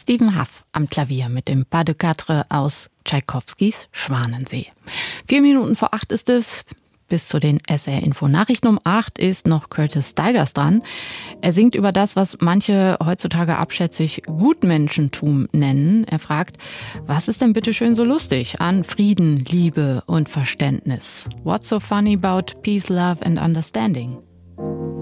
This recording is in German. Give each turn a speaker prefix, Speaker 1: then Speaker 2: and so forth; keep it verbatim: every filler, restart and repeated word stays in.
Speaker 1: Stephen Huff am Klavier mit dem Pas de Quatre aus Tschaikowskis Schwanensee. Vier Minuten vor acht ist es. Bis zu den S R-Info-Nachrichten um acht ist noch Curtis Stigers dran. Er singt über das, was manche heutzutage abschätzig Gutmenschentum nennen. Er fragt, was ist denn bitte schön so lustig an Frieden, Liebe und Verständnis? What's so funny about peace, love and understanding?